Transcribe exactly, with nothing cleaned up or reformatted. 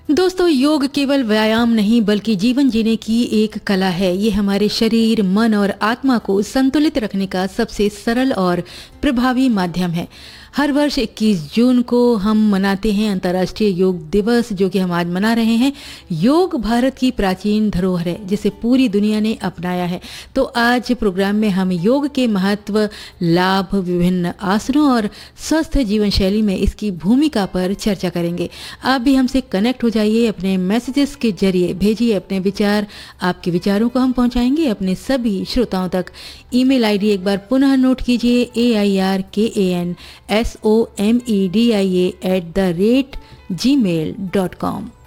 दोस्तों, योग केवल व्यायाम नहीं बल्कि जीवन जीने की एक कला है। ये हमारे शरीर, मन और आत्मा को संतुलित रखने का सबसे सरल और प्रभावी माध्यम है। हर वर्ष इक्कीस जून को हम मनाते हैं अंतर्राष्ट्रीय योग दिवस, जो कि हम आज मना रहे हैं। योग भारत की प्राचीन धरोहर है जिसे पूरी दुनिया ने अपनाया है। तो आज प्रोग्राम में हम योग के महत्व, लाभ, विभिन्न आसनों और स्वस्थ जीवन शैली में इसकी भूमिका पर चर्चा करेंगे। आप भी हमसे कनेक्ट हो जाइए, अपने मैसेजेस के जरिए भेजिए अपने विचार। आपके विचारों को हम पहुंचाएंगे अपने सभी श्रोताओं तक। ईमेल आईडी एक बार पुनः नोट कीजिए, ए आई आर के A N S O M E D I A at the rate ji mail dot com.